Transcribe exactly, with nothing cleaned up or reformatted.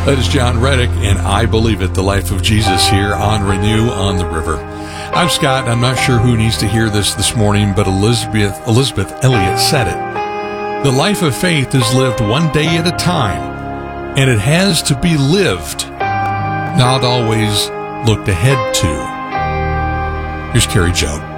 That is John Reddick, and I Believe It, the life of Jesus here on Renew on the River. I'm Scott. I'm not sure who needs to hear this this morning, but Elizabeth, Elizabeth Elliot said it. The life of faith is lived one day at a time, and it has to be lived, not always looked ahead to. Here's Carrie Joe.